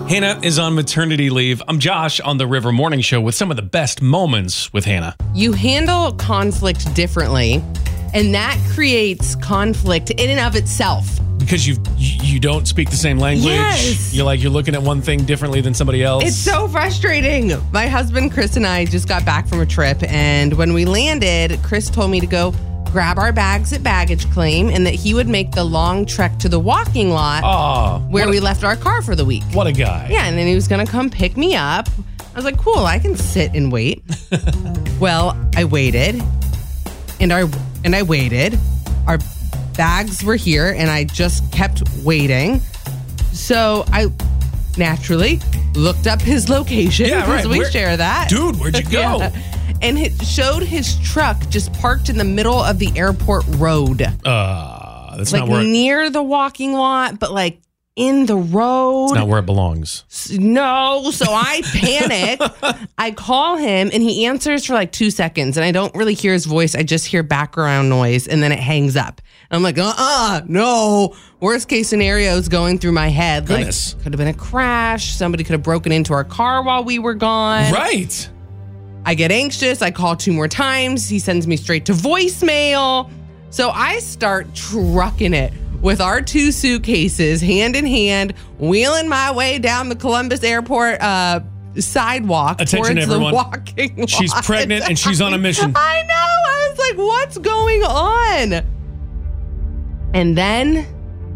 Hannah is on maternity leave. I'm Josh on the River Morning Show with some of the best moments with Hannah. You handle conflict differently, and that creates conflict in and of itself. Because you don't speak the same language. Yes. You're looking at one thing differently than somebody else. It's so frustrating. My husband, Chris, and I just got back from a trip, and when we landed, Chris told me to go grab our bags at baggage claim and that he would make the long trek to the walking lot where we left our car for the week. What a guy. Yeah, and then he was going to come pick me up. I was like, cool, I can sit and wait. Well, I waited, and I waited. Our bags were here, and I just kept waiting. So I naturally looked up his location because we share that. Dude, where'd you go? Yeah. And it showed his truck just parked in the middle of the airport road. That's like not where near the walking lot, but like in the road. It's not where it belongs. No. So I panic. I call him and he answers for like 2 seconds and I don't really hear his voice. I just hear background noise and then it hangs up. And I'm like, no. Worst case scenario is going through my head. Goodness. Like, could have been a crash. Somebody could have broken into our car while we were gone. Right. I get anxious. I call 2 more times. He sends me straight to voicemail. So I start trucking it with our 2 suitcases, hand in hand, wheeling my way down the Columbus Airport sidewalk Attention, towards everyone. the walking lot. She's pregnant and she's on a mission. I know. I was like, what's going on? And then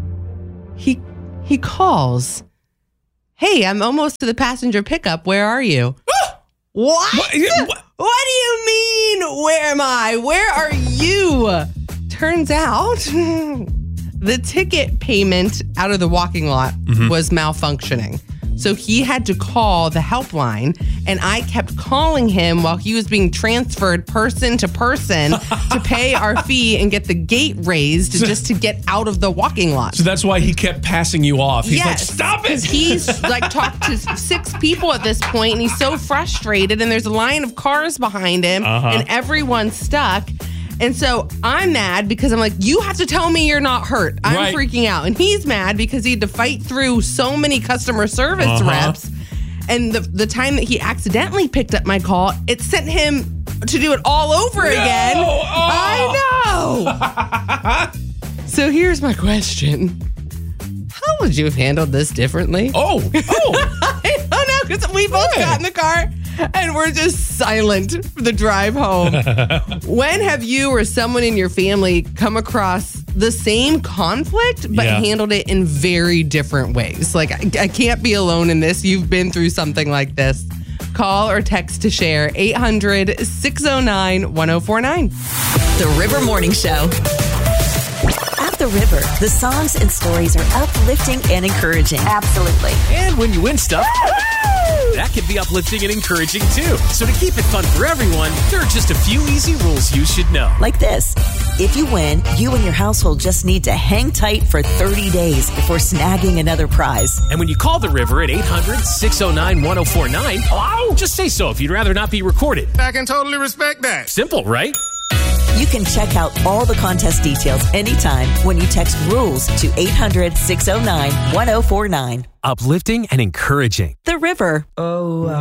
he calls. Hey, I'm almost to the passenger pickup. Where are you? What? What do you mean? Where am I? Where are you? Turns out the ticket payment out of the walking lot was malfunctioning. So he had to call the helpline, and I kept calling him while he was being transferred person to person to pay our fee and get the gate raised just to get out of the walking lot. So that's why he kept passing you off. He's like, stop it. Because he's like talked to 6 people at this point, and he's so frustrated, and there's a line of cars behind him, and everyone's stuck. And so I'm mad because I'm like, you have to tell me you're not hurt. I'm freaking out. And he's mad because he had to fight through so many customer service reps. And the time that he accidentally picked up my call, it sent him to do it all over again. I know. So here's my question. How would you have handled this differently? I don't know, because we both got in the car and we're just silent for the drive home. When have you or someone in your family come across the same conflict but handled it in very different ways? Like, I can't be alone in this. You've been through something like this. Call or text to share 800-609-1049. The River Morning Show. At the River, the songs and stories are uplifting and encouraging. Absolutely. And when you win stuff, that can be uplifting and encouraging too. So to keep it fun for everyone, there are just a few easy rules you should know. Like this. If you win, you and your household just need to hang tight for 30 days before snagging another prize. And when you call the River at 800-609-1049, just say so if you'd rather not be recorded. I can totally respect that. Simple, right? You can check out all the contest details anytime when you text RULES to 800-609-1049. Uplifting and encouraging. The River.